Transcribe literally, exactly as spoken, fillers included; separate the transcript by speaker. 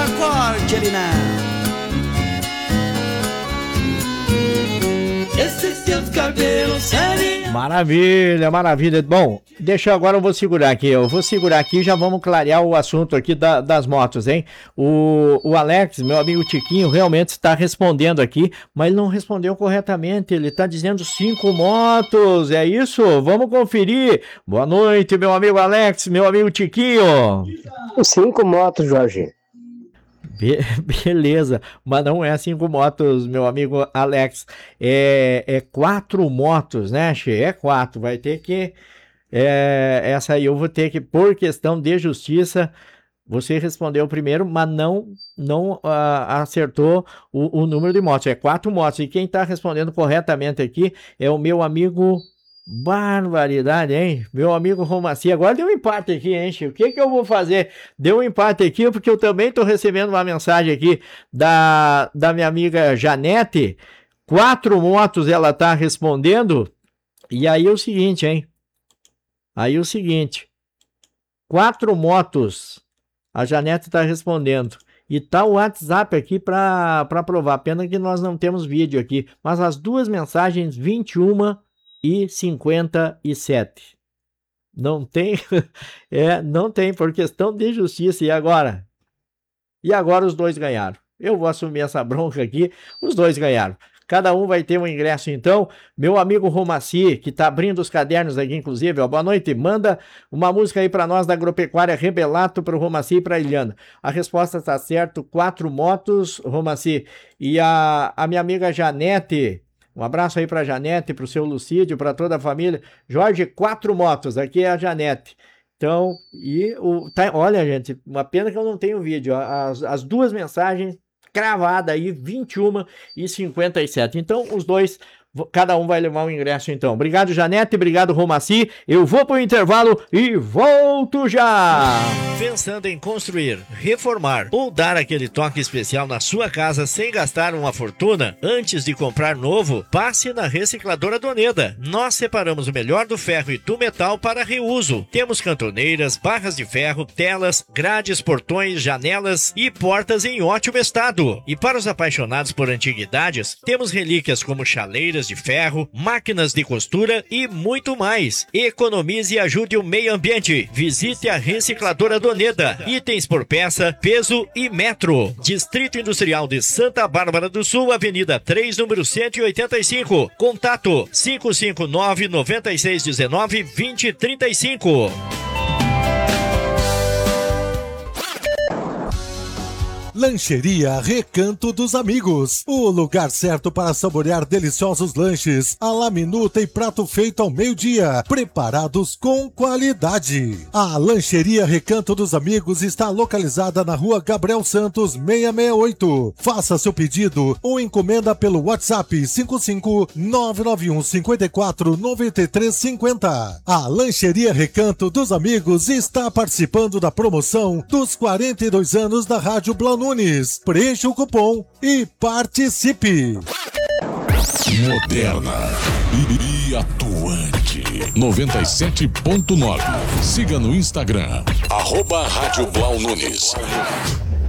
Speaker 1: acorde, Elina. Esses teus cabelos seriam...
Speaker 2: Maravilha, maravilha. Bom, deixa eu agora, eu vou segurar aqui. Eu vou segurar aqui e já vamos clarear o assunto aqui da, das motos, hein? O, o Alex, meu amigo Tiquinho, realmente está respondendo aqui, mas ele não respondeu corretamente. Ele está dizendo cinco motos, é isso? Vamos conferir. Boa noite, meu amigo Alex, meu amigo Tiquinho.
Speaker 3: Cinco motos, Jorge.
Speaker 2: Be- beleza, mas não é cinco motos, meu amigo Alex, é, é quatro motos, né, Che? É quatro, vai ter que, é, essa aí eu vou ter que, por questão de justiça, você respondeu primeiro, mas não, não ah, acertou o, o número de motos, é quatro motos, e quem está respondendo corretamente aqui é o meu amigo... Barbaridade, hein? Meu amigo Romaci, agora deu um empate aqui, hein, Chico? O que que eu vou fazer? Deu um empate aqui, porque eu também tô recebendo uma mensagem aqui da, da minha amiga Janete. Quatro motos ela tá respondendo. E aí é o seguinte, hein? Aí é o seguinte. Quatro motos. A Janete tá respondendo. E tá o WhatsApp aqui para para provar. Pena que nós não temos vídeo aqui. Mas as duas mensagens, vinte e uma e cinquenta e sete. Não tem, é, não tem, por questão de justiça. E agora? E agora os dois ganharam. Eu vou assumir essa bronca aqui, os dois ganharam. Cada um vai ter um ingresso, então. Meu amigo Romaci, que tá abrindo os cadernos aqui, inclusive, ó, boa noite, manda uma música aí para nós da Agropecuária Rebelato pro Romaci e pra Eliana. A resposta tá certo, quatro motos, Romaci. E a, a minha amiga Janete... Um abraço aí pra Janete, pro seu Lucídio, pra toda a família. Jorge, quatro motos, aqui é a Janete. Então, e o... Tá, olha, gente, uma pena que eu não tenho vídeo. As, as duas mensagens cravadas aí, vinte e uma e cinquenta e sete. Então, os dois, cada um vai levar um ingresso, então. Obrigado, Janete, obrigado, Romaci. Eu vou pro intervalo e volto já!
Speaker 4: Pensando em construir, reformar ou dar aquele toque especial na sua casa sem gastar uma fortuna? Antes de comprar novo, passe na Recicladora Doneda. Nós separamos o melhor do ferro e do metal para reuso. Temos cantoneiras, barras de ferro, telas, grades, portões, janelas e portas em ótimo estado. E para os apaixonados por antiguidades, temos relíquias como chaleiras de ferro, máquinas de costura e muito mais. Economize e ajude o meio ambiente. Visite a Recicladora Doneda. Itens por peça, peso e metro. Distrito Industrial de Santa Bárbara do Sul, Avenida três, número cento e oitenta e cinco. Contato cinco cinco nove, nove seis um nove, dois zero três cinco.
Speaker 5: Lancheria Recanto dos Amigos, o lugar certo para saborear deliciosos lanches, à la minuta e prato feito ao meio-dia, preparados com qualidade. A Lancheria Recanto dos Amigos está localizada na Rua Gabriel Santos, seiscentos e sessenta e oito. Faça seu pedido ou encomenda pelo WhatsApp cinco cinco nove nove um cinco quatro nove três cinco zero. A Lancheria Recanto dos Amigos está participando da promoção dos quarenta e dois anos da Rádio Blau Nunes. Preencha o cupom e participe.
Speaker 6: Moderna e atuante. noventa e sete ponto nove. Siga no Instagram, arroba Rádio Blau Nunes.